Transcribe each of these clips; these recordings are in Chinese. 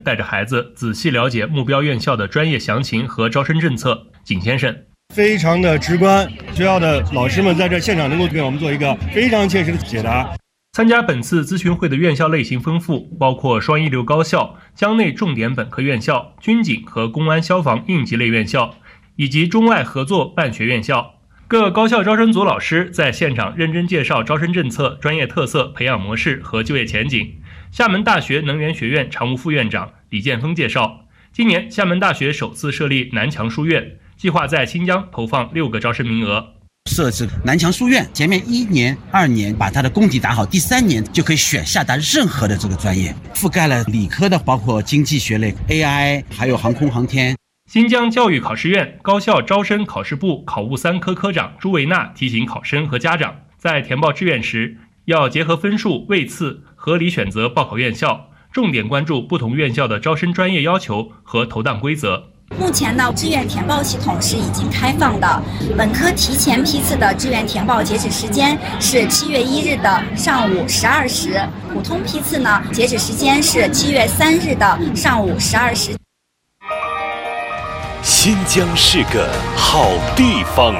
带着孩子仔细了解目标院校的专业详情和招生政策。景先生， 非常的直观，学校的老师们在这现场能够给我们做一个非常切实的解答。 参加本次咨询会的院校类型丰富，包括双一流高校、江内重点本科院校、军警和公安消防应急类院校，以及中外合作办学院校。各高校招生组老师在现场认真介绍招生政策、专业特色、培养模式和就业前景。厦门大学能源学院常务副院长李建峰介绍，今年厦门大学首次设立南强书院，计划在新疆投放6个招生名额。 设置南强书院，前面1年、2年把它的功底打好，第3年就可以选厦大任何的这个专业，覆盖了理科的，包括经济学类、AI， 还有航空航天。 新疆教育考试院高校招生考试部考务3科科长朱维娜提醒考生和家长，在填报志愿时要结合分数、位次，合理选择报考院校，重点关注不同院校的招生专业要求和投档规则。 目前呢，志愿填报系统是已经开放的。本科提前批次的志愿填报截止时间是7月1日的上午12时，普通批次呢，截止时间是7月3日的上午12时。 新疆是个好地方。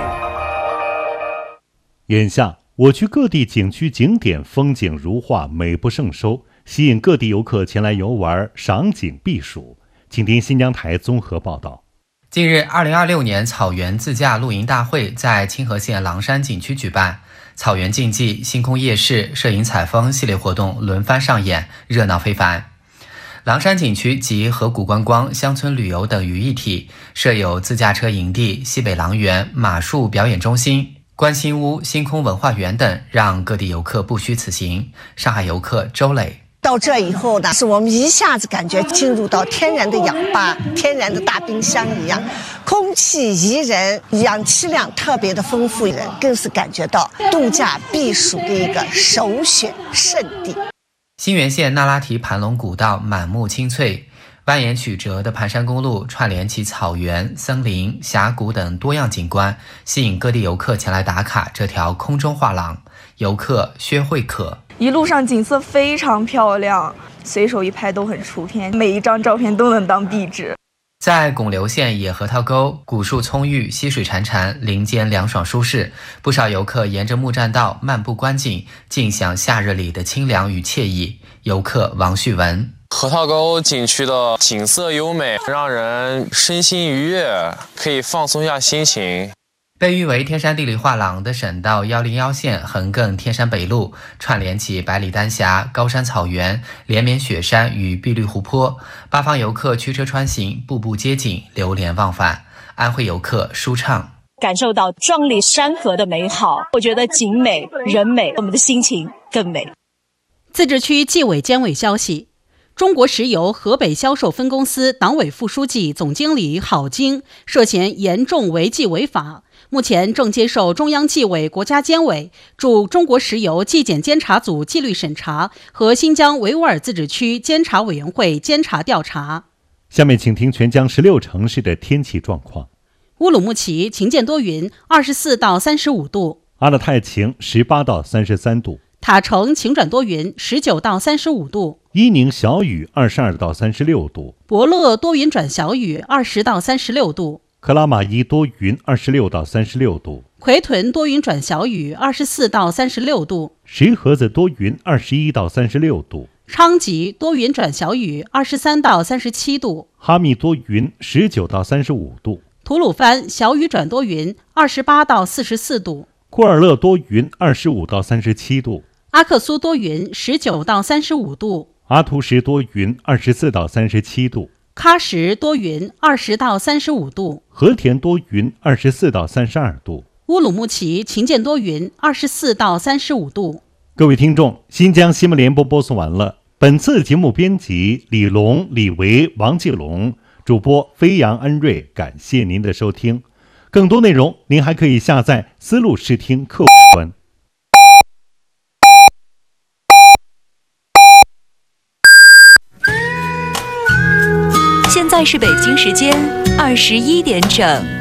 眼下，我区各地景区景点风景如画，美不胜收，吸引各地游客前来游玩、赏景避暑。请听新疆台综合报道。 近日，2026年草原自驾露营大会在清河县狼山景区举办，草原竞技、星空夜市、摄影采风系列活动轮番上演，热闹非凡。狼山景区集河谷观光、乡村旅游等于一体，设有自驾车营地、西北狼园、马术表演中心、观星屋、星空文化园等，让各地游客不虚此行。上海游客周磊， 到这以后呢，是我们一下子感觉进入到天然的氧吧、天然的大冰箱一样，空气宜人，氧气量特别的丰富，人更是感觉到度假避暑的一个首选胜地。 新源县那拉提盘龙古道满目青翠，蜿蜒曲折的盘山公路串联起草原、森林、峡谷等多样景观，吸引各地游客前来打卡这条空中画廊。游客薛慧可， 一路上景色非常漂亮，随手一拍都很出片，每一张照片都能当壁纸。 在拱流县野核桃沟，古树葱郁，溪水潺潺，林间凉爽舒适。不少游客沿着木栈道漫步观景，尽享夏日里的清凉与惬意。游客王旭文， 核桃沟景区的景色优美，让人身心愉悦，可以放松一下心情。 被誉为天山地理画廊的省道101线横亘天山北路，串联起百里丹霞、高山草原、连绵雪山与碧绿湖泊，八方游客驱车穿行，步步接景，流连忘返。安徽游客舒畅， 感受到壮丽山河的美好，我觉得景美人美，我们的心情更美。 自治区纪委监委消息，中国石油河北销售分公司党委副书记、总经理郝晶涉嫌严重违纪违法，目前正接受中央纪委国家监委驻中国石油纪检监察组纪律审查和新疆维吾尔自治区监察委员会监察调查。 下面请听全江16城市的天气状况。 乌鲁木齐晴间多云，24到35度； 阿勒泰晴，18到33度； 塔城晴转多云，19到35度； 伊宁小雨，22到36度； 博乐多云转小雨，20到36度； 克拉玛依多云，26到36度； 奎屯多云转小雨，24到36度； 石河子多云，21到36度； 昌吉多云转小雨，23到37度； 哈密多云，19到35度； 吐鲁番小雨转多云，28到44度； 库尔勒多云，25到37度； 阿克苏多云，19到35度； 阿图什多云，24到37度； 喀什多云，20到35度； 和田多云，24到32度； 乌鲁木齐晴间多云，24到35度。 各位听众，新疆新闻联播播送完了。本次节目编辑李龙、李维、王继龙，主播飞扬恩瑞，感谢您的收听。更多内容您还可以下载思路视听客户端。 现在是北京时间21点整。